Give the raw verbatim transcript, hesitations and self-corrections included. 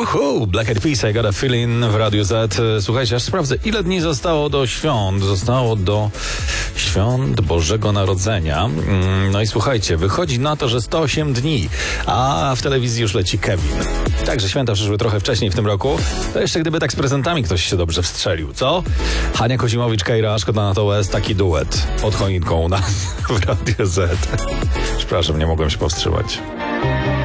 Uhu, Black Eyed Peas, I Got a Feeling w Radiu Z. Słuchajcie, aż sprawdzę, ile dni zostało do świąt. Zostało do świąt Bożego Narodzenia. No i słuchajcie, wychodzi na to, że sto osiem dni, a w telewizji już leci Kevin. Także święta przyszły trochę wcześniej w tym roku. To jeszcze gdyby tak z prezentami ktoś się dobrze wstrzelił, co? Hania Kozimowicz, Kejra, Szkoda na to łez, taki duet pod choinką na w Radiu Z. Przepraszam, nie mogłem się powstrzymać.